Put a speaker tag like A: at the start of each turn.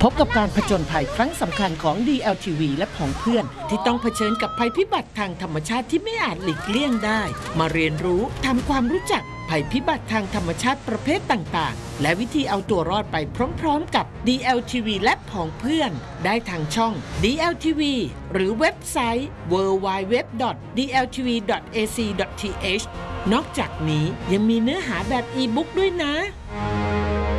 A: บกับการผจญภัยครั้งสำคัญของ DLTV และผองเพื่อนที่ต้องเผชิญกับภัยพิบัติทางธรรมชาติที่ไม่อาจหลีกเลี่ยงได้มาเรียนรู้ทำความรู้จักภัยพิบัติทางธรรมชาติประเภทต่างๆและวิธีเอาตัวรอดไปพร้อมๆกับ DLTV และผองเพื่อนได้ทางช่อง DLTV หรือเว็บไซต์ www.dltv.ac.th นอกจากนี้ยังมีเนื้อหาแบบอีบุ๊กด้วยนะ